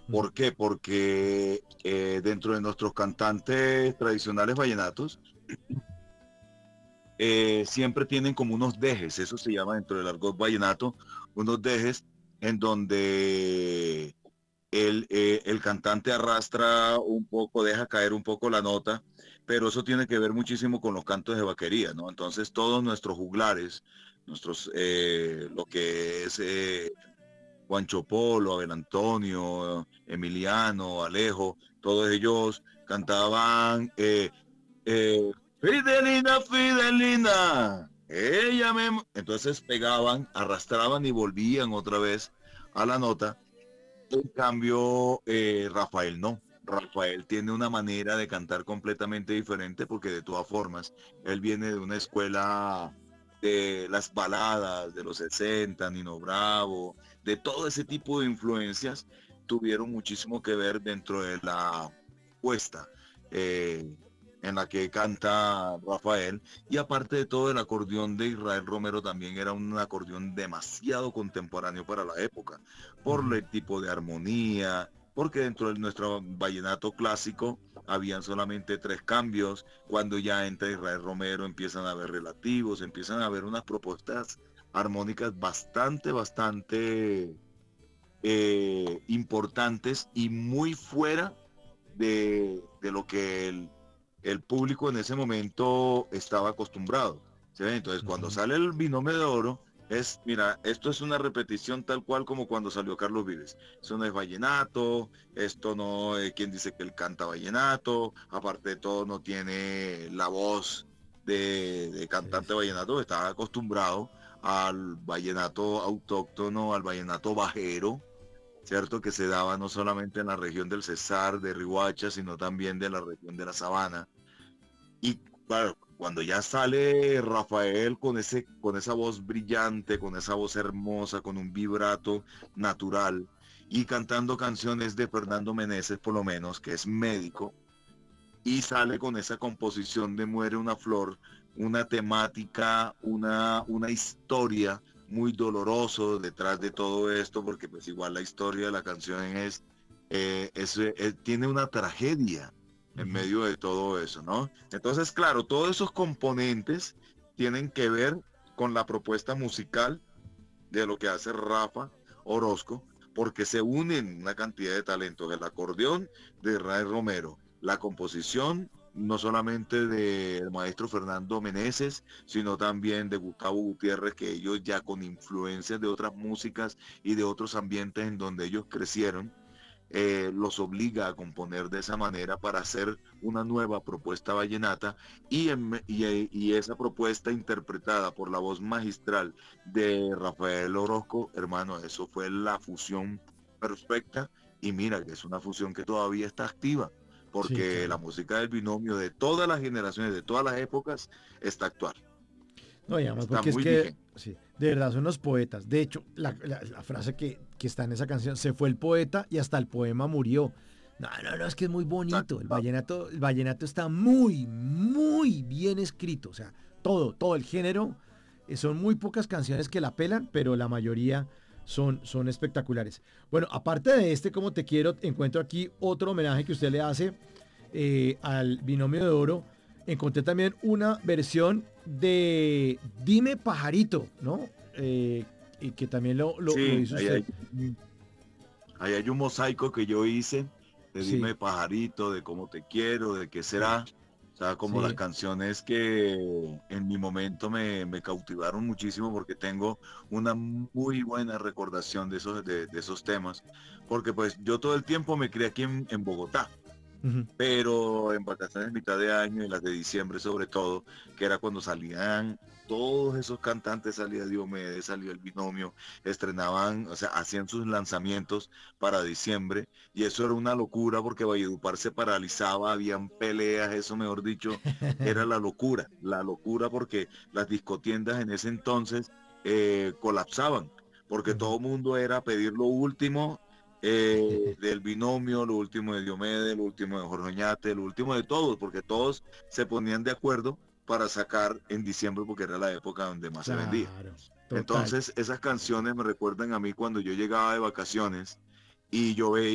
¿Por qué? Porque dentro de nuestros cantantes tradicionales vallenatos, siempre tienen como unos dejes, eso se llama dentro del argot vallenato, unos dejes en donde el cantante arrastra un poco, deja caer un poco la nota, pero eso tiene que ver muchísimo con los cantos de vaquería, ¿no? Entonces todos nuestros juglares, lo que es Juancho Polo, Abel Antonio, Emiliano, Alejo, todos ellos cantaban Fidelina, Fidelina. Entonces pegaban, arrastraban y volvían otra vez a la nota. En cambio, Rafael no. Rafael tiene una manera de cantar completamente diferente porque de todas formas, él viene de una escuela de las baladas de los 60, Nino Bravo, de todo ese tipo de influencias tuvieron muchísimo que ver dentro de la puesta eh, en la que canta Rafael. Y aparte de todo, el acordeón de Israel Romero también era un acordeón demasiado contemporáneo para la época por Ujú. el tipo de armonía, porque dentro de nuestro vallenato clásico habían solamente tres cambios, cuando ya entra Israel Romero empiezan a haber relativos, empiezan a haber unas propuestas armónicas bastante importantes y muy fuera de lo que el público en ese momento estaba acostumbrado. ¿Sí ven? Entonces, cuando Ujú. sale el binomio de oro, mira, esto es una repetición tal cual como cuando salió Carlos Vives. Eso no es vallenato, esto no, quien dice que él canta vallenato, aparte de todo no tiene la voz de Sí, cantante sí. vallenato, estaba acostumbrado al vallenato autóctono, al vallenato bajero, ¿cierto? Que se daba no solamente en la región del Cesar, de Riohacha, sino también de la región de la Sabana. Y claro, cuando ya sale Rafael con esa voz brillante, con esa voz hermosa, con un vibrato natural, y cantando canciones de Fernando Meneses, por lo menos, que es médico, y sale con esa composición de Muere una flor, una temática, una historia muy doloroso detrás de todo esto, porque pues igual la historia de la canción tiene una tragedia en Ujú. medio de todo eso, ¿no? Entonces, claro, todos esos componentes tienen que ver con la propuesta musical de lo que hace Rafa Orozco, porque se unen una cantidad de talentos, el acordeón de Israel Romero, la composición no solamente del maestro Fernando Meneses, sino también de Gustavo Gutiérrez, que ellos ya con influencias de otras músicas y de otros ambientes en donde ellos crecieron, los obliga a componer de esa manera para hacer una nueva propuesta vallenata y esa propuesta interpretada por la voz magistral de Rafael Orozco, hermano, eso fue la fusión perfecta y mira que es una fusión que todavía está activa Sí, porque la claro. música del binomio de todas las generaciones, de todas las épocas, está actual, No, y además está porque es muy que, vigente. sí, de verdad son los poetas. De hecho, la frase que está en esa canción, se fue el poeta y hasta el poema murió. No, no, no, es que es muy bonito. El vallenato está muy, muy bien escrito. O sea, todo el género. Son muy pocas canciones que la pelan, pero la mayoría son espectaculares. Bueno, aparte de este, como te quiero, encuentro aquí otro homenaje que usted le hace al binomio de oro. Encontré también una versión de Dime Pajarito, ¿no? Y que también lo Sí, hizo usted. ahí hay un mosaico que yo hice de Sí, Dime Pajarito, de cómo te quiero, de qué sí, será. O sea, como las sí. canciones que en mi momento me cautivaron muchísimo porque tengo una muy buena recordación de esos temas. Porque pues yo todo el tiempo me crié aquí en Bogotá, Ujú. pero en vacaciones de mitad de año y las de diciembre sobre todo, que era cuando salían todos esos cantantes, salía Diomedes, salió el binomio, estrenaban, o sea, hacían sus lanzamientos para diciembre y eso era una locura porque Valledupar se paralizaba, habían peleas, eso mejor dicho, era la locura porque las discotiendas en ese entonces colapsaban, porque Ujú. todo el mundo era pedir lo último del binomio, lo último de Diomedes, lo último de Jorge Oñate, lo último de todos, porque todos se ponían de acuerdo para sacar en diciembre porque era la época donde más se vendía. Claro, total. Entonces, esas canciones me recuerdan a mí cuando yo llegaba de vacaciones y yo veía